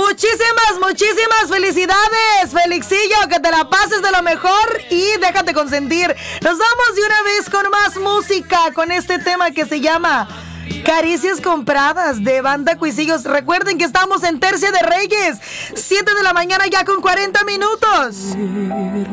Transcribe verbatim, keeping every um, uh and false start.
muchísimas, muchísimas felicidades, Felixillo, que te la pases de lo mejor y déjate consentir. Nos vamos de una vez con más música, con este tema que se llama Caricias Compradas de Banda Cuisillos. Recuerden que estamos en Tercia de Reyes, siete de la mañana ya con cuarenta minutos.